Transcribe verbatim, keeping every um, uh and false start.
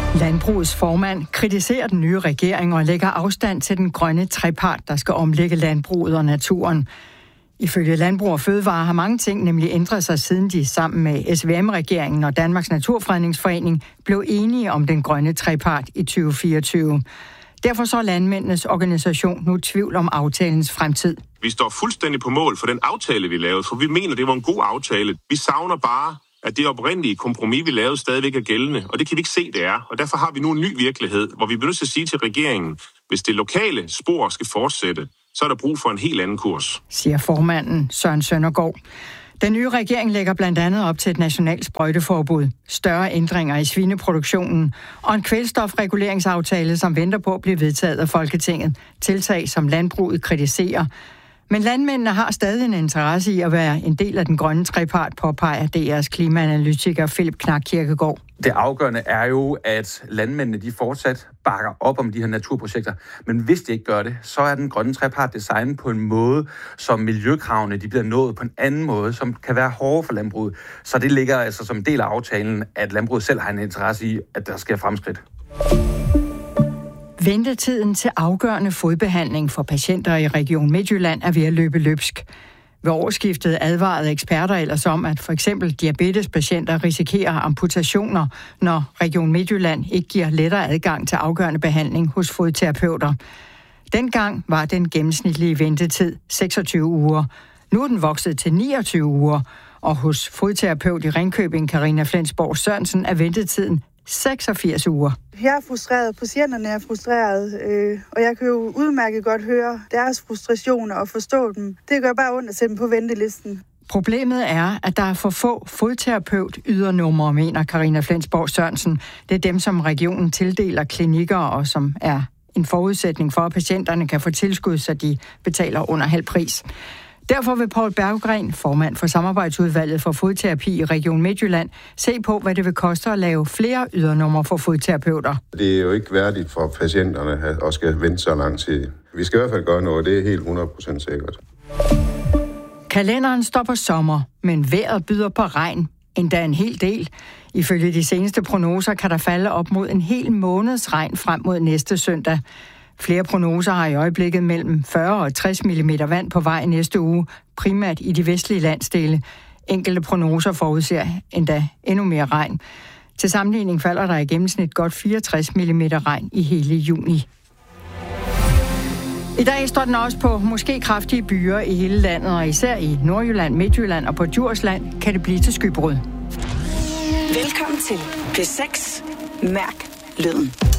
Landbrugets formand kritiserer den nye regering og lægger afstand til den grønne trepart, der skal omlægge landbruget og naturen. Ifølge Landbrug og Fødevare har mange ting nemlig ændret sig, siden de sammen med S V M-regeringen og Danmarks Naturfredningsforening blev enige om den grønne trepart i tyve fireogtyve. Derfor så er landmændenes organisation nu tvivl om aftalens fremtid. Vi står fuldstændig på mål for den aftale, vi lavede, for vi mener, det var en god aftale. Vi savner bare, at det oprindelige kompromis, vi lavede, stadigvæk er gældende, og det kan vi ikke se, det er. Og derfor har vi nu en ny virkelighed, hvor vi bliver nødt til at sige til regeringen, hvis det lokale spor skal fortsætte, så er der brug for en helt anden kurs, siger formanden Søren Søndergaard. Den nye regering lægger blandt andet op til et nationalt sprøjteforbud, større ændringer i svineproduktionen og en kvælstofreguleringsaftale, som venter på at blive vedtaget af Folketinget. Tiltag, som landbruget kritiserer. Men landmændene har stadig en interesse i at være en del af den grønne trepart, påpeger D R's klimaanalytiker Philip Knak Kirkegaard. Det afgørende er jo, at landmændene de fortsat bakker op om de her naturprojekter. Men hvis de ikke gør det, så er den grønne trepart designet på en måde, som miljøkravene de bliver nået på en anden måde, som kan være hårdere for landbruget. Så det ligger altså som en del af aftalen, at landbruget selv har en interesse i, at der sker fremskridt. Ventetiden til afgørende fodbehandling for patienter i Region Midtjylland er ved at løbe løbsk. Ved årsskiftet advarede eksperter ellers om, at for eksempel diabetespatienter risikerer amputationer, når Region Midtjylland ikke giver lettere adgang til afgørende behandling hos fodterapeuter. Dengang var den gennemsnitlige ventetid seksogtyve uger. Nu er den vokset til niogtyve uger, og hos fodterapeut i Ringkøbing, Karina Flensborg Sørensen, er ventetiden seksogfirs uger. Jeg er frustreret, patienterne er frustreret, øh, og jeg kan jo udmærket godt høre deres frustrationer og forstå dem. Det gør bare ondt at sætte dem på ventelisten. Problemet er, at der er for få fodterapeut-ydernumre, mener Karina Flensborg Sørensen. Det er dem, som regionen tildeler klinikker, og som er en forudsætning for, at patienterne kan få tilskud, så de betaler under halv pris. Derfor vil Poul Berggren, formand for samarbejdsudvalget for fodterapi i Region Midtjylland, se på, hvad det vil koste at lave flere ydernumre for fodterapeuter. Det er jo ikke værdigt for patienterne at skal vente så lang tid. Vi skal i hvert fald gøre noget, det er helt hundrede procent sikkert. Kalenderen står på sommer, men vejret byder på regn. Endda en hel del. Ifølge de seneste prognoser kan der falde op mod en hel måneds regn frem mod næste søndag. Flere prognoser har i øjeblikket mellem fyrre og tres millimeter vand på vej næste uge, primært i de vestlige landsdele. Enkelte prognoser forudser endda endnu mere regn. Til sammenligning falder der i gennemsnit godt fireogtres millimeter regn i hele juni. I dag står den også på måske kraftige byer i hele landet, og især i Nordjylland, Midtjylland og på Djursland kan det blive til skybrud. Velkommen til P seks. Mærk lyden.